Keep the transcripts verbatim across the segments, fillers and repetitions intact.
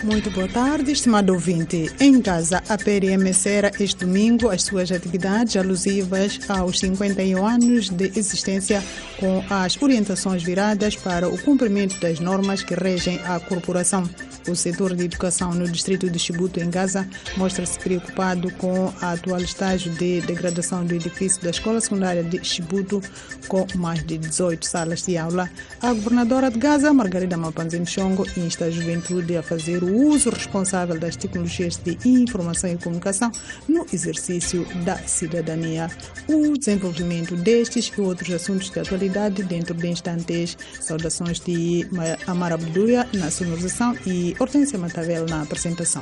Muito boa tarde, estimado ouvinte. Em Gaza, a P R M encerra este domingo as suas atividades alusivas aos cinquenta e um anos de existência, com as orientações viradas para o cumprimento das normas que regem a corporação. O setor de educação no distrito de Chibuto, em Gaza, mostra-se preocupado com o atual estágio de degradação do edifício da Escola Secundária de Chibuto, com mais de dezoito salas de aula. A governadora de Gaza, Margarida Mapanzini Chongo, insta a juventude a fazer o uso responsável das tecnologias de informação e comunicação no exercício da cidadania. O desenvolvimento destes e outros assuntos de atualidade dentro de instantes. Saudações de Amara Abduia na sonorização e Hortência Matavel na apresentação.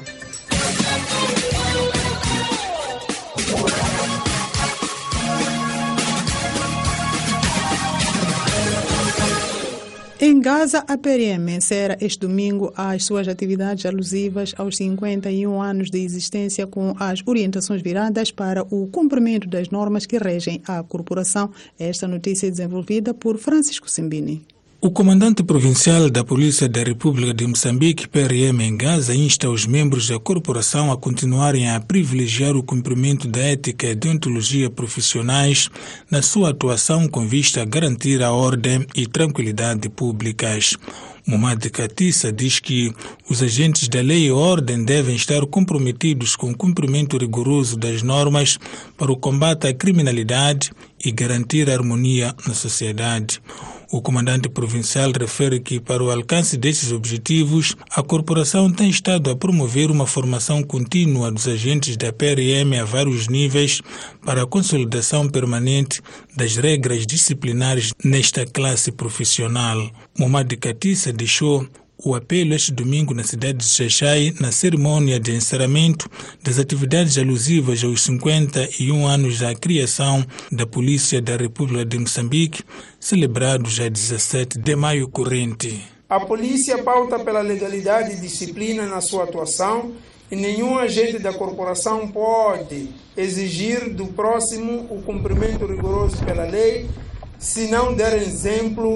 Em Gaza, a P R M encerra este domingo as suas atividades alusivas aos cinquenta e um anos de existência, com as orientações viradas para o cumprimento das normas que regem a corporação. Esta notícia é desenvolvida por Francisco Simbini. O comandante provincial da Polícia da República de Moçambique, P R M, em Gaza, insta os membros da corporação a continuarem a privilegiar o cumprimento da ética e deontologia profissionais na sua atuação com vista a garantir a ordem e tranquilidade públicas. Momad Katissa diz que os agentes da lei e ordem devem estar comprometidos com o cumprimento rigoroso das normas para o combate à criminalidade e garantir a harmonia na sociedade. O comandante provincial refere que, para o alcance destes objetivos, a corporação tem estado a promover uma formação contínua dos agentes da P R M a vários níveis para a consolidação permanente das regras disciplinares nesta classe profissional. Momad Katissa deixou o apelo este domingo na cidade de Xaixai, na cerimônia de encerramento das atividades alusivas aos cinquenta e um anos da criação da Polícia da República de Moçambique, celebrados a dezessete de maio corrente. A polícia pauta pela legalidade e disciplina na sua atuação e nenhum agente da corporação pode exigir do próximo o cumprimento rigoroso pela lei, se não der exemplo